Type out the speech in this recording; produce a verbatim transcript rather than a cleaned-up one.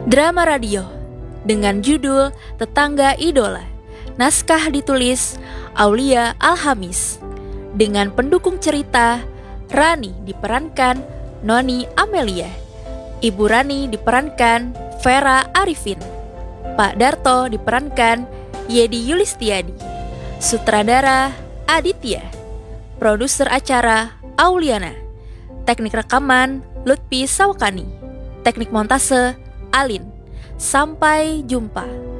Drama radio dengan judul Tetangga Idola. Naskah ditulis Aulia Alhamis. Dengan pendukung cerita, Rani diperankan Noni Amelia, Ibu Rani diperankan Vera Arifin, Pak Darto diperankan Yedi Yulistiadi, sutradara Aditya, produser acara Auliana, teknik rekaman Lutfi Sawakani, teknik montase Alin. Sampai jumpa.